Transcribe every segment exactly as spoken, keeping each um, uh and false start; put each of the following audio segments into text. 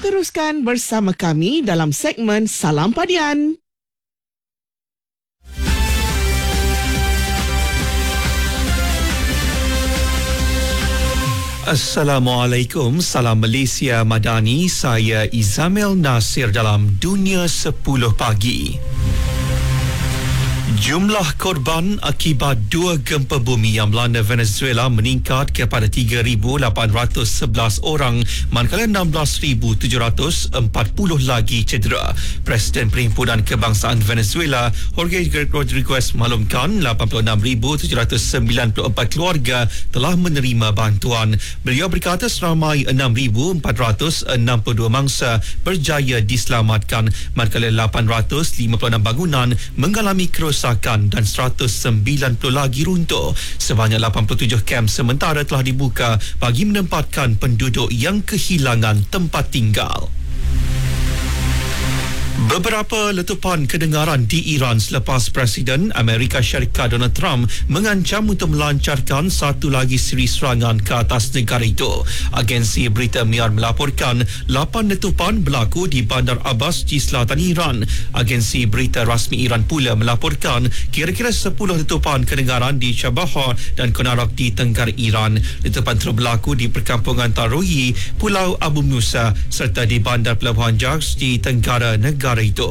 Teruskan bersama kami dalam segmen Salam Padian. Assalamualaikum, salam Malaysia Madani. Saya Izamil Nasir dalam Dunia sepuluh Pagi. Jumlah korban akibat dua gempa bumi yang melanda Venezuela meningkat kepada tiga ribu lapan ratus sebelas orang, manakala enam belas ribu tujuh ratus empat puluh lagi cedera. Presiden Perhimpunan Kebangsaan Venezuela, Jorge Rodriguez, maklumkan lapan puluh enam ribu tujuh ratus sembilan puluh empat keluarga telah menerima bantuan. Beliau berkata seramai enam ribu empat ratus enam puluh dua mangsa berjaya diselamatkan, manakala lapan ratus lima puluh enam bangunan mengalami kerosakan dan seratus sembilan puluh lagi runtuh. Sebanyak lapan puluh tujuh kem sementara telah dibuka bagi menempatkan penduduk yang kehilangan tempat tinggal. Beberapa letupan kedengaran di Iran selepas Presiden Amerika Syarikat Donald Trump mengancam untuk melancarkan satu lagi siri serangan ke atas negara itu. Agensi berita Mir melaporkan lapan letupan berlaku di Bandar Abbas di selatan Iran. Agensi berita rasmi Iran pula melaporkan kira-kira sepuluh letupan kedengaran di Chabahar dan Konarak di tenggara Iran. Letupan itu berlaku di perkampungan Taroyi, Pulau Abu Musa serta di Bandar Pelabuhan Jars di tenggara negara itu.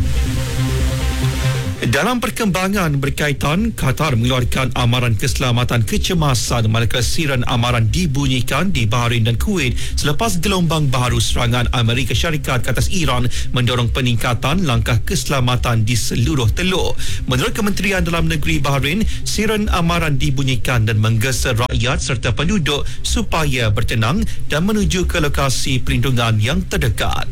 Dalam perkembangan berkaitan, Qatar mengeluarkan amaran keselamatan kecemasan manakala siren amaran dibunyikan di Bahrain dan Kuwait selepas gelombang baru serangan Amerika Syarikat ke atas Iran mendorong peningkatan langkah keselamatan di seluruh teluk. Menurut Kementerian Dalam Negeri Bahrain, siren amaran dibunyikan dan menggesa rakyat serta penduduk supaya bertenang dan menuju ke lokasi perlindungan yang terdekat.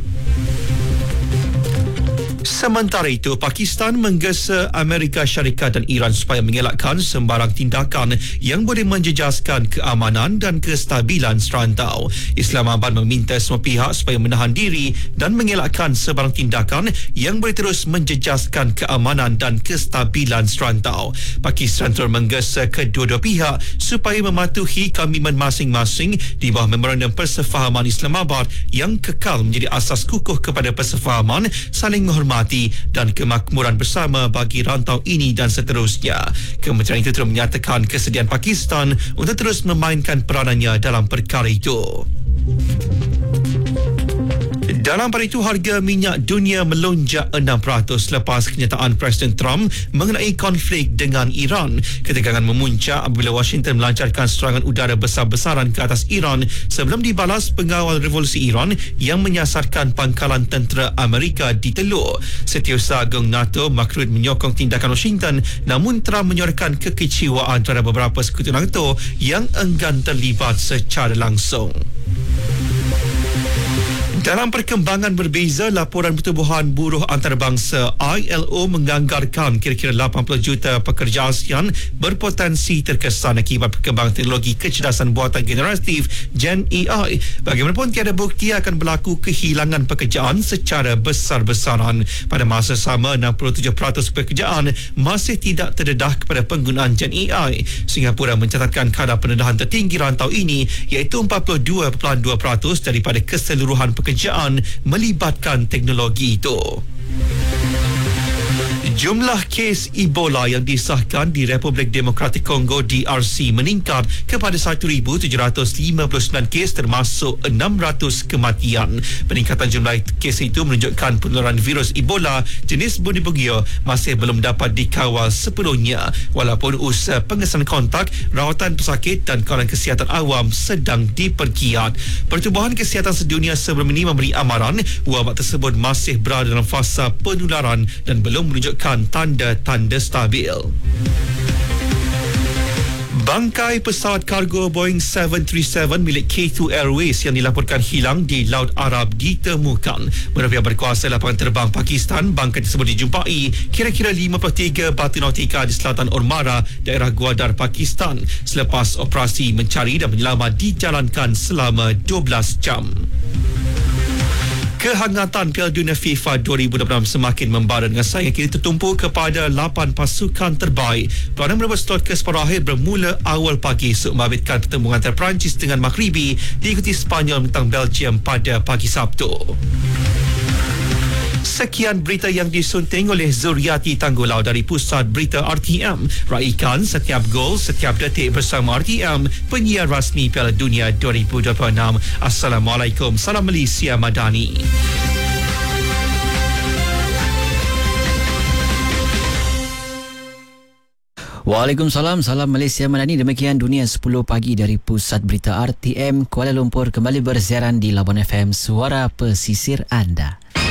Sementara itu, Pakistan menggesa Amerika Syarikat dan Iran supaya mengelakkan sembarang tindakan yang boleh menjejaskan keamanan dan kestabilan serantau. Islamabad meminta semua pihak supaya menahan diri dan mengelakkan sembarang tindakan yang boleh terus menjejaskan keamanan dan kestabilan serantau. Pakistan terus menggesa kedua-dua pihak supaya mematuhi komitmen masing-masing di bawah memorandum persefahaman Islamabad yang kekal menjadi asas kukuh kepada persefahaman, saling menghormati dan kemakmuran bersama bagi rantau ini dan seterusnya. Kementerian itu terus menyatakan kesediaan Pakistan untuk terus memainkan peranannya dalam perkara itu. Dalam pada itu, harga minyak dunia melonjak enam peratus selepas kenyataan Presiden Trump mengenai konflik dengan Iran. Ketegangan memuncak apabila Washington melancarkan serangan udara besar-besaran ke atas Iran sebelum dibalas pengawal revolusi Iran yang menyasarkan pangkalan tentera Amerika di teluk. Setiausaha Agung NATO Mark Rutte menyokong tindakan Washington, namun Trump menyuarakan kekecewaan terhadap beberapa sekutu NATO yang enggan terlibat secara langsung. Dalam perkembangan berbeza, laporan pertubuhan buruh antarabangsa I L O menganggarkan kira-kira lapan puluh juta pekerja ASEAN berpotensi terkesan akibat perkembangan teknologi kecerdasan buatan generatif Gen A I. Bagaimanapun, tiada bukti akan berlaku kehilangan pekerjaan secara besar-besaran. Pada masa sama, enam puluh tujuh peratus pekerjaan masih tidak terdedah kepada penggunaan Gen A I. Singapura mencatatkan kadar pendedahan tertinggi rantau ini iaitu empat puluh dua perpuluhan dua peratus daripada keseluruhan pekerjaan melibatkan teknologi itu. Jumlah kes Ebola yang disahkan di Republik Demokratik Kongo D R C meningkat kepada satu ribu tujuh ratus lima puluh sembilan kes termasuk enam ratus kematian. Peningkatan jumlah kes itu menunjukkan penularan virus Ebola jenis Bundibugyo masih belum dapat dikawal sepenuhnya walaupun usaha pengesanan kontak, rawatan pesakit dan kawalan kesihatan awam sedang dipergiat. Pertubuhan Kesihatan Sedunia sebelum ini memberi amaran wabak tersebut masih berada dalam fasa penularan dan belum menunjukkan tanda-tanda stabil. Bangkai pesawat kargo Boeing tujuh tiga tujuh milik K dua Airways yang dilaporkan hilang di Laut Arab ditemukan. Menurut pihak berkuasa lapangan terbang Pakistan, bangkai tersebut dijumpai kira-kira lima puluh tiga batu nautika di selatan Ormara, daerah Gwadar, Pakistan. Selepas operasi mencari dan menyelamat dijalankan selama dua belas jam. Kehangatan Piala Dunia FIFA dua ribu dua puluh enam semakin membara dengan saingan kini tertumpu kepada lapan pasukan terbaik. Peranan merebut slot ke separuh akhir bermula awal pagi esok membabitkan pertembungan antara Perancis dengan Maghribi diikuti Spanyol menentang Belgium pada pagi Sabtu. Sekian berita yang disunting oleh Zuriati Tanggulau dari Pusat Berita R T M. Raikan setiap gol, setiap detik bersama R T M, penyiar rasmi Piala Dunia dua ribu dua puluh enam. Assalamualaikum, salam Malaysia Madani. Waalaikumsalam, salam Malaysia Madani. Demikian Dunia sepuluh pagi dari Pusat Berita R T M Kuala Lumpur kembali bersiaran di Labuan F M, suara pesisir anda.